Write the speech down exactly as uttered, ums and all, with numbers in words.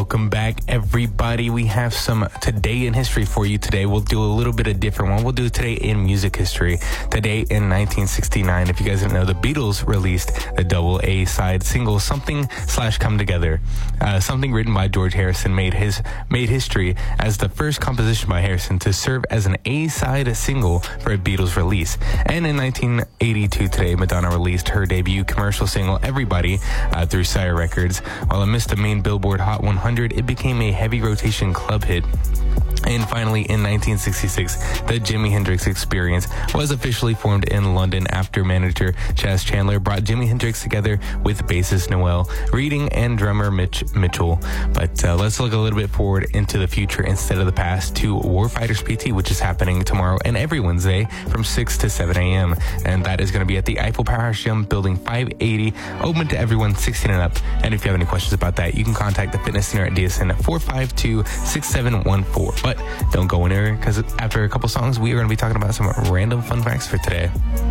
Welcome back, everybody. We have some Today in History for you today. We'll do a little bit of different one. We'll do Today in Music History. Today in nineteen sixty-nine, if you guys didn't know, the Beatles released the double A side single, Something slash Come Together. Uh, something written by George Harrison made his made history as the first composition by Harrison to serve as an A-side single for a Beatles release. And in nineteen eighty-two today, Madonna released her debut commercial single, Everybody, uh, through Sire Records. While it missed the main Billboard Hot one hundred, it became a heavy rotation club hit. And finally, in nineteen sixty-six, the Jimi Hendrix Experience was officially formed in London after manager Chas Chandler brought Jimi Hendrix together with bassist Noel Reading and drummer Mitch Mitchell. But uh, let's look a little bit forward into the future instead of the past to Warfighters P T, which is happening tomorrow and every Wednesday from six to seven a.m. And that is going to be at the Eiffel Powerhouse Gym, Building five eighty, open to everyone sixteen and up. And if you have any questions about that, you can contact the Fitness Center at D S N at four five two, six seven one four. But don't go anywhere, because after a couple songs, we are going to be talking about some random fun facts for today.